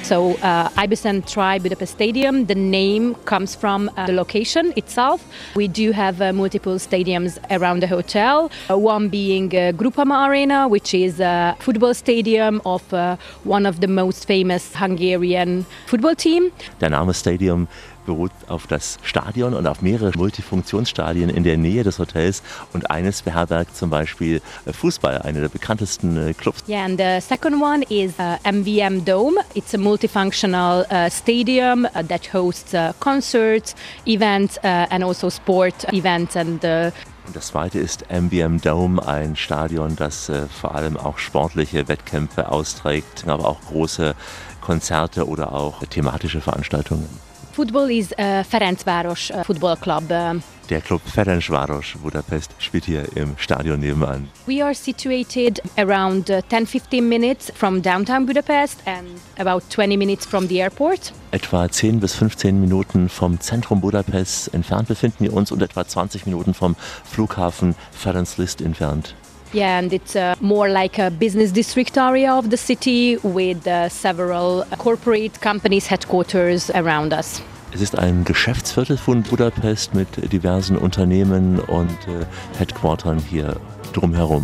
So Ibisen Tri Budapest Stadium, the name comes from the location itself. We do have multiple stadiums around the hotel, one being Groupama Arena, which is a football stadium of one of the most famous Hungarian football team. Der Name Stadium beruht auf das Stadion und auf mehrere Multifunktionsstadien in der Nähe des Hotels und eines beherbergt zum Beispiel Fußball, einer der bekanntesten Clubs. Yeah, and the second one is MVM Dome. It's a multifunctional stadium that hosts concerts, events and also sport events und das zweite ist MVM Dome, ein Stadion, das vor allem auch sportliche Wettkämpfe austrägt, aber auch große Konzerte oder auch thematische Veranstaltungen. Football is Ferencváros Football Club. Der Club Ferencváros Budapest spielt hier im Stadion nebenan. We are situated around 10-15 minutes from downtown Budapest and about 20 minutes from the airport. Etwa 10 bis 15 Minuten vom Zentrum Budapest entfernt befinden wir uns und etwa 20 Minuten vom Flughafen Ferenc Liszt entfernt. Yeah, and it's more like a business district area of the city with several corporate companies headquarters around us. Es ist ein Geschäftsviertel von Budapest mit diversen Unternehmen und Headquartern hier drumherum.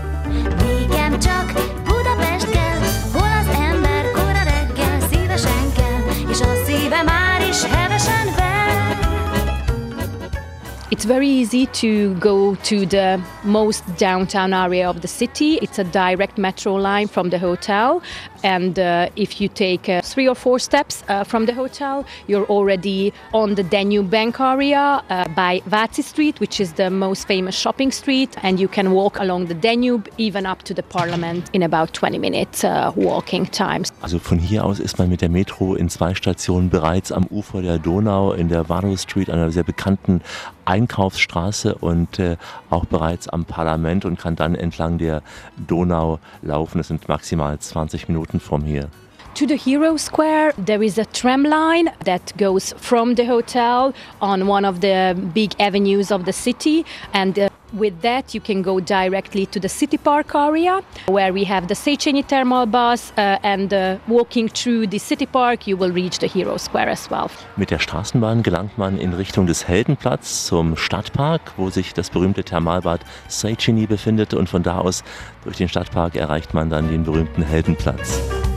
It's very easy to go to the most downtown area of the city. It's a direct metro line from the hotel. And if you take 3 or 4 steps from the hotel, you're already on the Danube Bank area by Váci Street, which is the most famous shopping street. And you can walk along the Danube, even up to the Parliament, in about 20 minutes walking time. Also von hier aus ist man mit der Metro in 2 Stationen bereits am Ufer der Donau in der Váci Street, einer sehr bekannten Einkaufsstraße und auch bereits am Parlament und kann dann entlang der Donau laufen. Es sind maximal 20 Minuten von hier. To the Hero Square, there is a tram line that goes from the hotel on one of the big avenues of the city, and with that you can go directly to the City Park area, where we have the Széchenyi Thermal bus, and walking through the City Park you will reach the Hero Square as well. Mit der Straßenbahn gelangt man in Richtung des Heldenplatz zum Stadtpark, wo sich das berühmte Thermalbad Széchenyi befindet, und von da aus durch den Stadtpark erreicht man dann den berühmten Heldenplatz.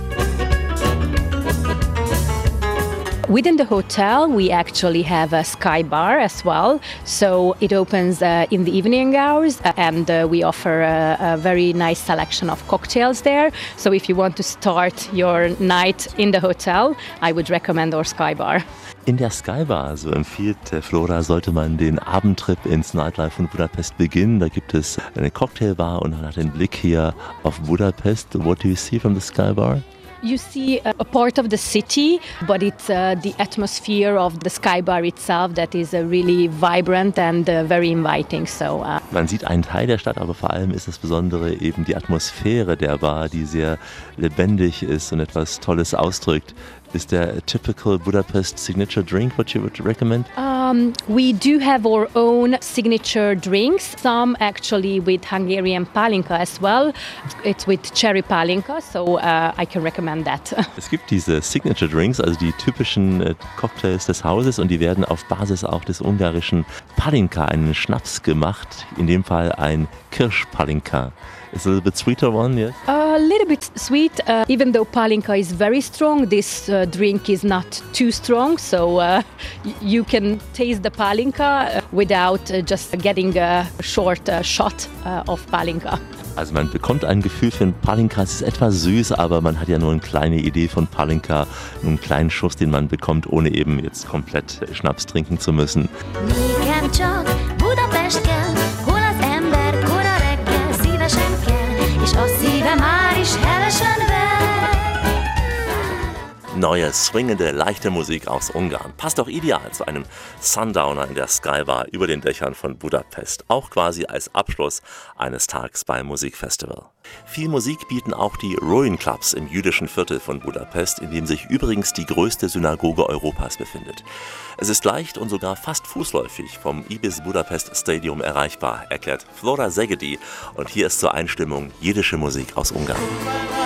Within the hotel, we actually have a Sky Bar as well. So it opens in the evening hours and we offer a very nice selection of cocktails there. So if you want to start your night in the hotel, I would recommend our Sky Bar. In der Sky Bar, so empfiehlt Flora, sollte man den Abendtrip ins Nightlife von Budapest beginnen. Da gibt es eine Cocktailbar und man hat den Blick hier auf Budapest. What do you see from the Sky Bar? You see a part of the city, but it's the atmosphere of the Sky Bar itself that is really vibrant and very inviting. So, Man sieht einen Teil der Stadt, aber vor allem ist das Besondere eben die Atmosphäre der Bar, die sehr lebendig ist und etwas Tolles ausdrückt. Is there a typical Budapest signature drink what you would recommend? We do have our own signature drinks, some actually with Hungarian palinka as well. It's with cherry palinka, so I can recommend that. Es gibt diese Signature Drinks, also die typischen Cocktails des Hauses, und die werden auf Basis auch des ungarischen Palinka, einen Schnaps, gemacht, in dem Fall ein Kirschpalinka. It's a little bit sweeter one, yes? A little bit sweet, even though palinka is very strong, this drink is not too strong, so you can taste the palinka without just getting a short shot of palinka. Also man bekommt ein Gefühl für Palinka, es ist etwas süß, aber man hat ja nur eine kleine Idee von Palinka, nur einen kleinen Schuss, den man bekommt, ohne eben jetzt komplett Schnaps trinken zu müssen. Neue, swingende, leichte Musik aus Ungarn. Passt doch ideal zu einem Sundowner in der Sky Bar über den Dächern von Budapest. Auch quasi als Abschluss eines Tags beim Musikfestival. Viel Musik bieten auch die Ruin Clubs im jüdischen Viertel von Budapest, in dem sich übrigens die größte Synagoge Europas befindet. Es ist leicht und sogar fast fußläufig vom Ibis Budapest Stadium erreichbar, erklärt Flora Szegedy. Und hier ist zur Einstimmung jiddische Musik aus Ungarn.